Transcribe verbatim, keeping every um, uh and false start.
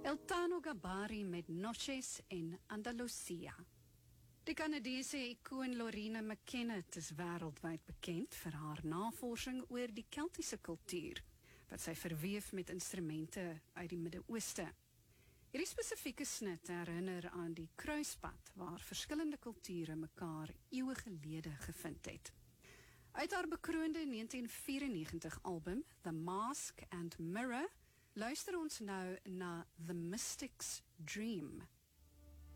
Eltano Gabari met Noches en Andalusia. Die Canadese icoon Lorena McKennitt is wêreldwyd bekend vir haar navorsing oor die Keltiese kultuur, wat sy verweef met instrumente uit die Midde-Ooste. Hierdie spesifieke snit herinner aan die kruispad waar verskillende kulture mekaar eeue gelede gevind het. Uit haar bekroonde negentien vyrennegentig album The Mask and Mirror luister ons nou na The Mystic's Dream.